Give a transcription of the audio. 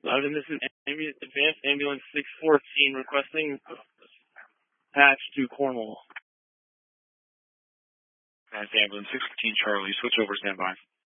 Loudon, this is Advanced Ambulance 614 requesting patch to Cornwall. Advanced Ambulance 614 Charlie, switch over, standby.